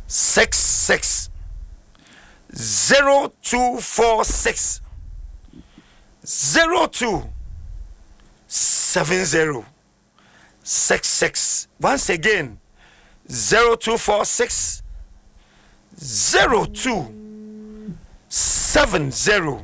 66 0246 0270 66. Once again, 0246 0270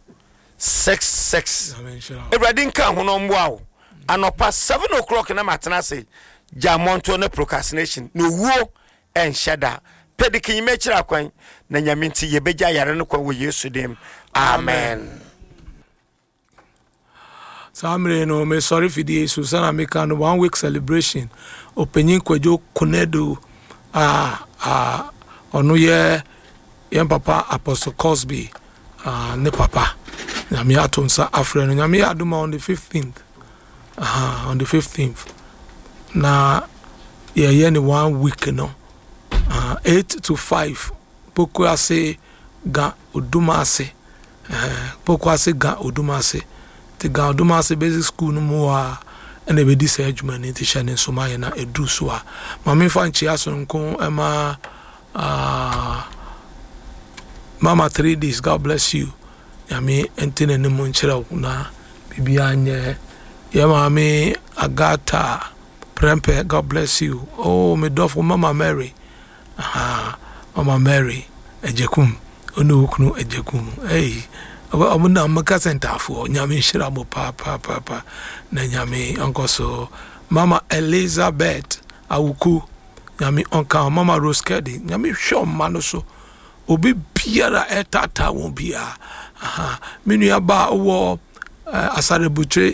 66. Everything can on wow. And past 7 o'clock in the matin say Jamonto no procrastination. No wo and shada. Pedikin you make your coin. Nanyaminti yebeja yaranoko we used to them. Amen. So I'm me sorry for the Susanna Mekan 1 week celebration. Opening Kwejo Konedo onu ye papa Apostle Cosby ne papa. Nyame atonsa afreno nyame aduma on the 15th. On the 15th. Na ye 1 week no. 8 to 5. Poko ase ga oduma ase. Poko ase ga oduma ase. The Gauduma basic school no more and a bedi sedgman in the Shannon Somayana a drusua. Mammy fan chiason con Emma Mama 3 days, God bless you. Yami entine ne munchera na bibianye. Yamami Agata Prempe, God bless you. Oh, me dofo Mama Mary. Mama Mary, ejekum. Onukunu ejekum. Hey. Amuna makasenta for nyame shiramo papa na nyame onkoso Mama Elizabeth awuku nyame onka Mama Rose Kedi nyame hwe mano so obi biara etata won bia minu aba wo Asarebuche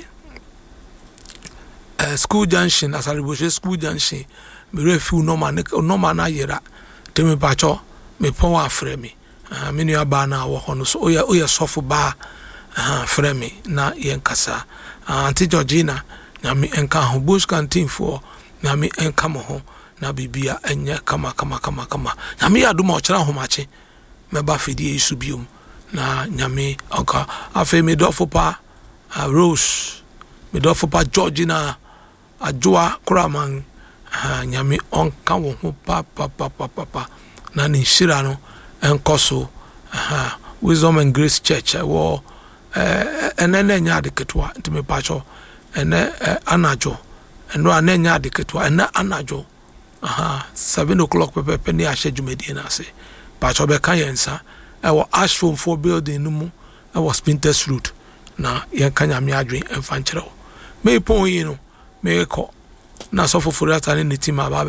school junction Asarebuche school junction me refu no man na yera temi pacho me pon afre me minu aba na wo hono so oya sofo ba frame na yenkasa Auntie Georgina nyame enka ho bush canteen for nyame enka mo ho na bibia enye kama nyame aduma ochira ho mache meba fidie isubium na nyame oka afi me dofo pa Rose me dofo pa Georgina ajoa kraman nyame onka wo ho pa na ni shira no enkoso Wisdom and Grace Church wo enene nya adeketwa ntime pacho ene anajo eno anenya adeketwa ene anajo 7 o'clock pepe ni ahye dwumedie na ase pacho be kan yensa ewo Ashford 4 building no mu ewo Spinters Road na yen kanya me adwen emfa nkyerɛw me pon yi no me ko na so foforo atane ne team aba